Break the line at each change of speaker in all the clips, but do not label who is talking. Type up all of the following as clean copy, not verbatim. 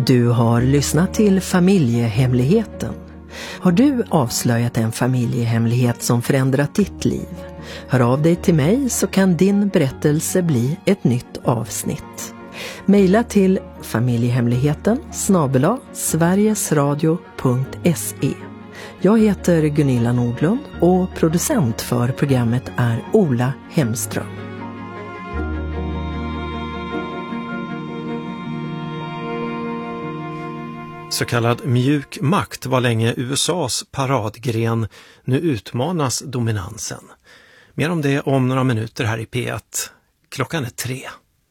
Du har lyssnat till Familjehemligheten. Har du avslöjat en familjehemlighet som förändrat ditt liv? Hör av dig till mig så kan din berättelse bli ett nytt avsnitt. Maila till familjehemligheten@sverigesradio.se. Jag heter Gunilla Nordlund och producent för programmet är Ola Hemström.
Så kallad mjuk makt var länge USAs paradgren. Nu utmanas dominansen. Mer om det om några minuter här i P1. Klockan är 3.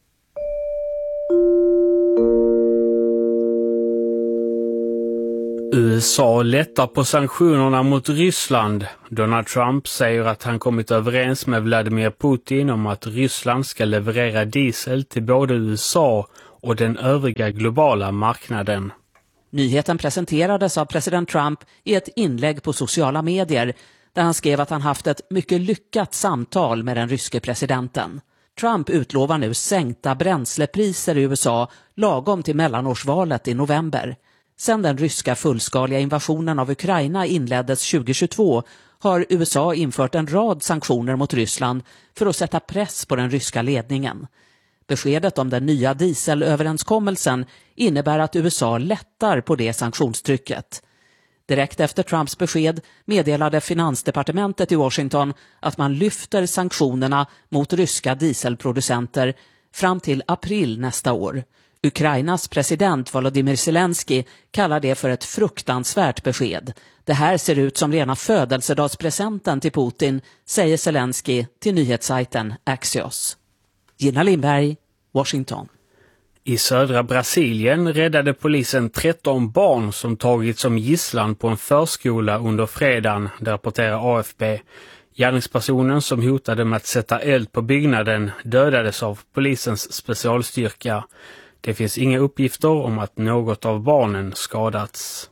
USA lättar på sanktionerna mot Ryssland. Donald Trump säger att han kommit överens med Vladimir Putin om att Ryssland ska leverera diesel till både USA och den övriga globala marknaden.
Nyheten presenterades av president Trump i ett inlägg på sociala medier där han skrev att han haft ett mycket lyckat samtal med den ryske presidenten. Trump utlovar nu sänkta bränslepriser i USA lagom till mellanårsvalet i november. Sedan den ryska fullskaliga invasionen av Ukraina inleddes 2022 har USA infört en rad sanktioner mot Ryssland för att sätta press på den ryska ledningen. Beskedet om den nya dieselöverenskommelsen innebär att USA lättar på det sanktionstrycket. Direkt efter Trumps besked meddelade finansdepartementet i Washington att man lyfter sanktionerna mot ryska dieselproducenter fram till april nästa år. Ukrainas president Volodymyr Zelensky kallar det för ett fruktansvärt besked. Det här ser ut som rena födelsedagspresenten till Putin, säger Zelensky till nyhetssajten Axios. Gina Lindberg, Washington.
I södra Brasilien räddade polisen 13 barn som tagits som gisslan på en förskola under fredagen, rapporterar AFP. Gärningspersonen som hotade med att sätta eld på byggnaden dödades av polisens specialstyrka. Det finns inga uppgifter om att något av barnen skadats.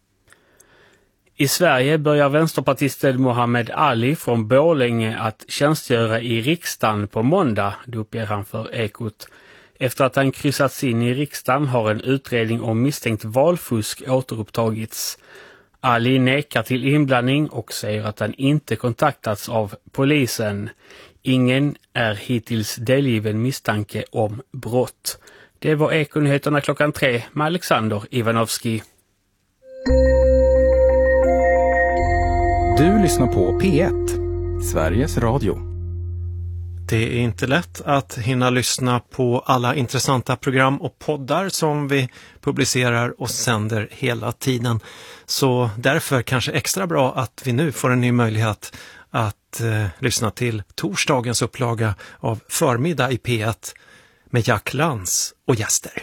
I Sverige börjar vänsterpartisten Mohammed Ali från Borlänge att tjänstgöra i riksdagen på måndag, det uppger han för Ekot. Efter att han kryssats in i riksdagen har en utredning om misstänkt valfusk återupptagits. Ali nekar till inblandning och säger att han inte kontaktats av polisen. Ingen är hittills delgiven misstanke om brott. Det var Ekonyheterna klockan 3 med Alexander Ivanovski.
Du lyssnar på P1, Sveriges Radio.
Det är inte lätt att hinna lyssna på alla intressanta program och poddar som vi publicerar och sänder hela tiden. Så därför kanske extra bra att vi nu får en ny möjlighet att lyssna till torsdagens upplaga av Förmiddag i P1 med Jack Lantz och gäster.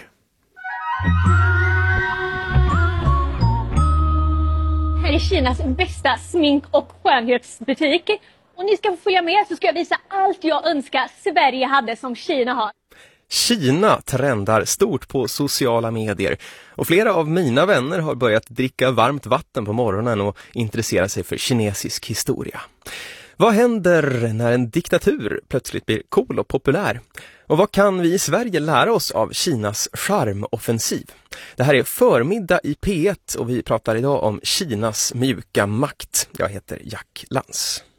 Här är Kinas bästa smink- och skönhetsbutik. Och ni ska få följa med så ska jag visa allt jag önskar Sverige hade som Kina har.
Kina trendar stort på sociala medier och flera av mina vänner har börjat dricka varmt vatten på morgonen och intressera sig för kinesisk historia. Vad händer när en diktatur plötsligt blir cool och populär? Och vad kan vi i Sverige lära oss av Kinas charmoffensiv? Det här är Förmiddag i P1 och vi pratar idag om Kinas mjuka makt. Jag heter Jack Lantz.